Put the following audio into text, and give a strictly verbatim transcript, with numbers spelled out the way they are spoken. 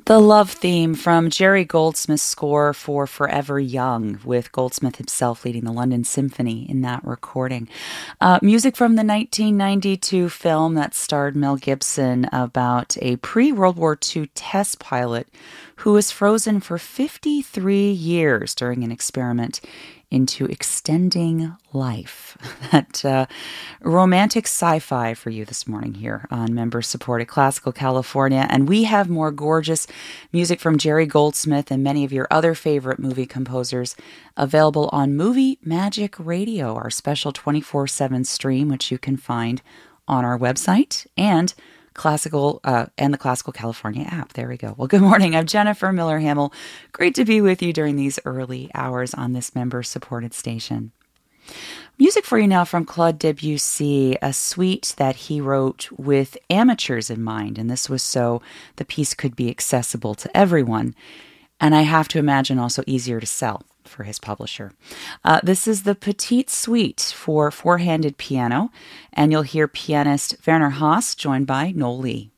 The love theme from Jerry Goldsmith's score for Forever Young, with Goldsmith himself leading the London Symphony in that recording. Uh, music from the nineteen ninety-two film that starred Mel Gibson about a pre-World War Two test pilot who was frozen for fifty-three years during an experiment into extending life. That uh, romantic sci-fi for you this morning here on member-supported Classical California. And we have more gorgeous music from Jerry Goldsmith and many of your other favorite movie composers available on Movie Magic Radio, our special twenty-four seven stream, which you can find on our website and Classical uh, and the Classical California app. There we go. Well, good morning. I'm Jennifer Miller Hamill. Great to be with you during these early hours on this member-supported station. Music for you now from Claude Debussy, a suite that he wrote with amateurs in mind, and this was so the piece could be accessible to everyone, and I have to imagine also easier to sell for his publisher. Uh, this is the Petite Suite for four-handed piano, and you'll hear pianist Werner Haas joined by Noel Lee.